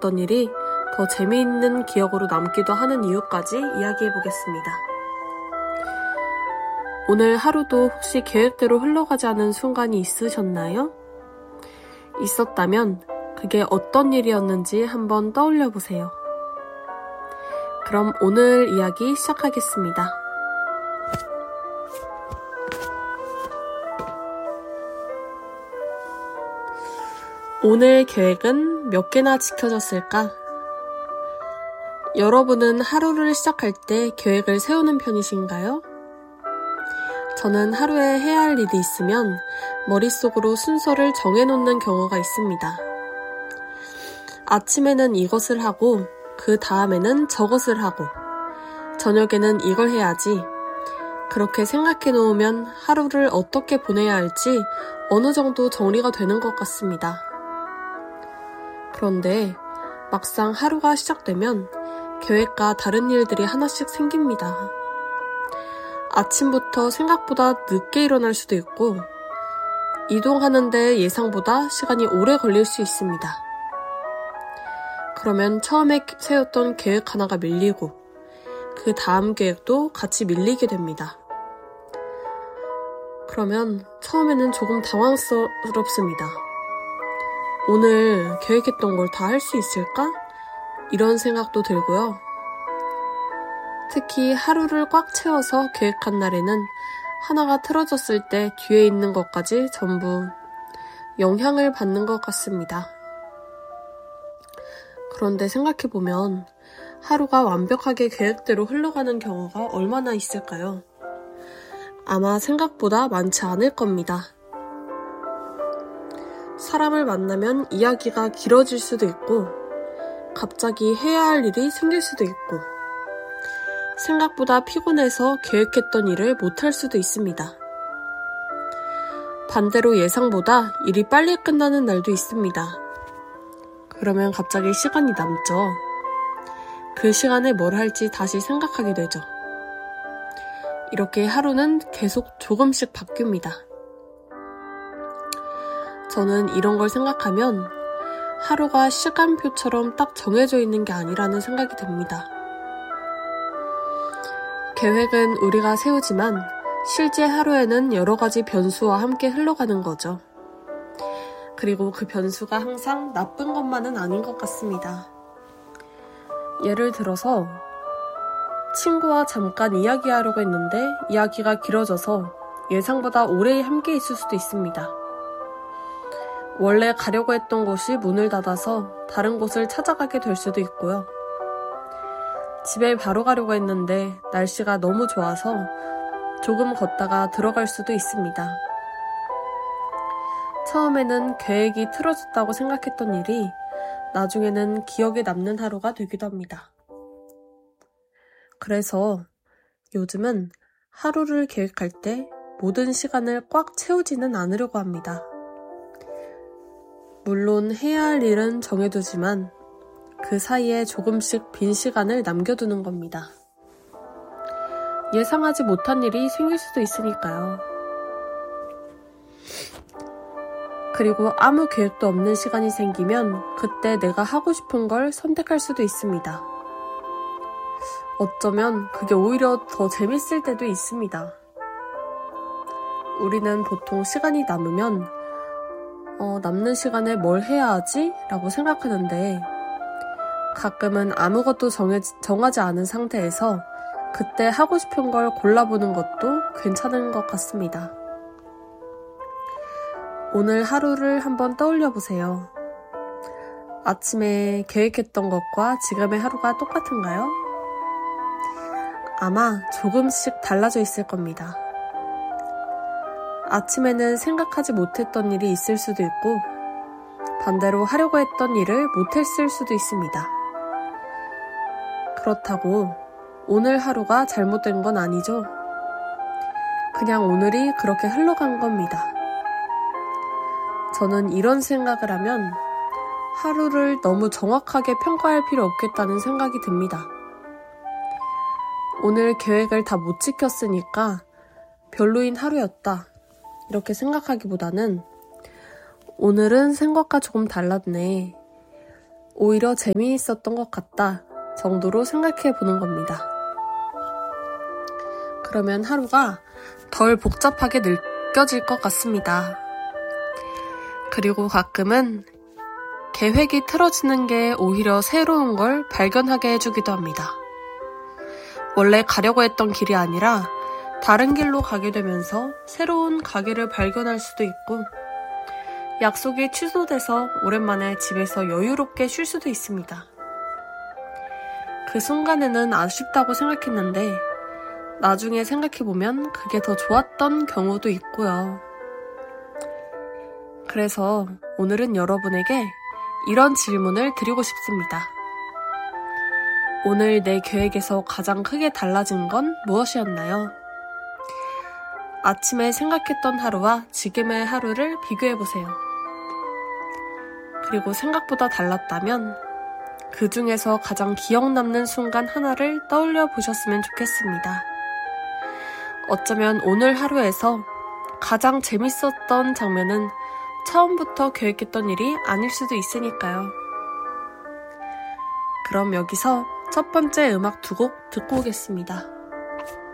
있었던 일이 더 재미있는 기억으로 남기도 하는 이유까지 이야기해 보겠습니다. 오늘 하루도 혹시 계획대로 흘러가지 않은 순간이 있으셨나요? 있었다면 그게 어떤 일이었는지 한번 떠올려 보세요. 그럼 오늘 이야기 시작하겠습니다. 오늘 계획은 몇 개나 지켜졌을까? 여러분은 하루를 시작할 때 계획을 세우는 편이신가요? 저는 하루에 해야 할 일이 있으면 머릿속으로 순서를 정해놓는 경우가 있습니다. 아침에는 이것을 하고 그 다음에는 저것을 하고 저녁에는 이걸 해야지. 그렇게 생각해 놓으면 하루를 어떻게 보내야 할지 어느 정도 정리가 되는 것 같습니다. 그런데 막상 하루가 시작되면 계획과 다른 일들이 하나씩 생깁니다. 아침부터 생각보다 늦게 일어날 수도 있고 이동하는데 예상보다 시간이 오래 걸릴 수 있습니다. 그러면 처음에 세웠던 계획 하나가 밀리고 그 다음 계획도 같이 밀리게 됩니다. 그러면 처음에는 조금 당황스럽습니다. 오늘 계획했던 걸 다 할 수 있을까? 이런 생각도 들고요. 특히 하루를 꽉 채워서 계획한 날에는 하나가 틀어졌을 때 뒤에 있는 것까지 전부 영향을 받는 것 같습니다. 그런데 생각해보면 하루가 완벽하게 계획대로 흘러가는 경우가 얼마나 있을까요? 아마 생각보다 많지 않을 겁니다. 사람을 만나면 이야기가 길어질 수도 있고 갑자기 해야 할 일이 생길 수도 있고 생각보다 피곤해서 계획했던 일을 못할 수도 있습니다. 반대로 예상보다 일이 빨리 끝나는 날도 있습니다. 그러면 갑자기 시간이 남죠. 그 시간에 뭘 할지 다시 생각하게 되죠. 이렇게 하루는 계속 조금씩 바뀝니다. 저는 이런 걸 생각하면 하루가 시간표처럼 딱 정해져 있는 게 아니라는 생각이 듭니다. 계획은 우리가 세우지만 실제 하루에는 여러 가지 변수와 함께 흘러가는 거죠. 그리고 그 변수가 항상 나쁜 것만은 아닌 것 같습니다. 예를 들어서 친구와 잠깐 이야기하려고 했는데 이야기가 길어져서 예상보다 오래 함께 있을 수도 있습니다. 원래 가려고 했던 곳이 문을 닫아서 다른 곳을 찾아가게 될 수도 있고요. 집에 바로 가려고 했는데 날씨가 너무 좋아서 조금 걷다가 들어갈 수도 있습니다. 처음에는 계획이 틀어졌다고 생각했던 일이 나중에는 기억에 남는 하루가 되기도 합니다. 그래서 요즘은 하루를 계획할 때 모든 시간을 꽉 채우지는 않으려고 합니다. 물론 해야 할 일은 정해두지만 그 사이에 조금씩 빈 시간을 남겨두는 겁니다. 예상하지 못한 일이 생길 수도 있으니까요. 그리고 아무 계획도 없는 시간이 생기면 그때 내가 하고 싶은 걸 선택할 수도 있습니다. 어쩌면 그게 오히려 더 재밌을 때도 있습니다. 우리는 보통 시간이 남으면 남는 시간에 뭘 해야 하지? 라고 생각하는데 가끔은 아무것도 정하지 않은 상태에서 그때 하고 싶은 걸 골라보는 것도 괜찮은 것 같습니다. 오늘 하루를 한번 떠올려 보세요. 아침에 계획했던 것과 지금의 하루가 똑같은가요? 아마 조금씩 달라져 있을 겁니다. 아침에는 생각하지 못했던 일이 있을 수도 있고 반대로 하려고 했던 일을 못했을 수도 있습니다. 그렇다고 오늘 하루가 잘못된 건 아니죠. 그냥 오늘이 그렇게 흘러간 겁니다. 저는 이런 생각을 하면 하루를 너무 정확하게 평가할 필요 없겠다는 생각이 듭니다. 오늘 계획을 다 못 지켰으니까 별로인 하루였다. 이렇게 생각하기보다는 오늘은 생각과 조금 달랐네. 오히려 재미있었던 것 같다 정도로 생각해 보는 겁니다. 그러면 하루가 덜 복잡하게 느껴질 것 같습니다. 그리고 가끔은 계획이 틀어지는 게 오히려 새로운 걸 발견하게 해주기도 합니다. 원래 가려고 했던 길이 아니라 다른 길로 가게 되면서 새로운 가게를 발견할 수도 있고, 약속이 취소돼서 오랜만에 집에서 여유롭게 쉴 수도 있습니다. 그 순간에는 아쉽다고 생각했는데 나중에 생각해보면 그게 더 좋았던 경우도 있고요. 그래서 오늘은 여러분에게 이런 질문을 드리고 싶습니다. 오늘 내 계획에서 가장 크게 달라진 건 무엇이었나요? 아침에 생각했던 하루와 지금의 하루를 비교해보세요. 그리고 생각보다 달랐다면 그 중에서 가장 기억 남는 순간 하나를 떠올려 보셨으면 좋겠습니다. 어쩌면 오늘 하루에서 가장 재밌었던 장면은 처음부터 계획했던 일이 아닐 수도 있으니까요. 그럼 여기서 첫 번째 음악 2곡 듣고 오겠습니다.